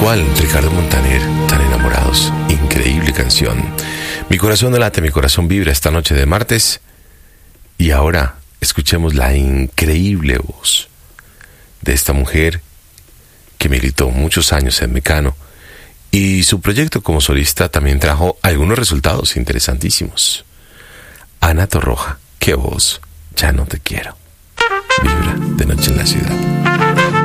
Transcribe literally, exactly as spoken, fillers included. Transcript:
cual, Ricardo Montaner, Tan enamorados. Increíble canción. Mi corazón no late, mi corazón vibra esta noche de martes. Y ahora escuchemos la increíble voz de esta mujer que militó muchos años en Mecano. Y su proyecto como solista también trajo algunos resultados interesantísimos. Ana Torroja, qué voz, ya no te quiero. Vibra de noche en la ciudad.